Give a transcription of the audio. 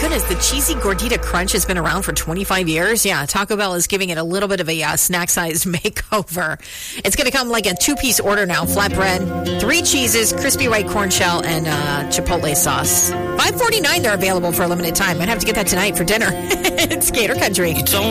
goodness, the cheesy gordita crunch has been around for 25 years. Yeah, Taco Bell is giving it a little bit of a snack-sized makeover. It's going to come like a 2-piece order now. Flatbread, 3 cheeses, crispy white corn shell, and chipotle sauce. $5.49 they're available for a limited time. Might have to get that tonight for dinner. It's Gator Country.